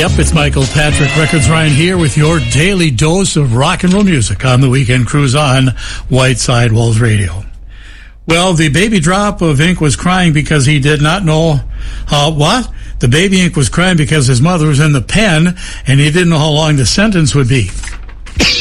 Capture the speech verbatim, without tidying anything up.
Yep, it's Michael Patrick Records Ryan here with your daily dose of rock and roll music on the Weekend Cruise on White Sidewalls Radio. Well, the baby drop of ink was crying because he did not know how, what? The baby ink was crying because his mother was in the pen and he didn't know how long the sentence would be.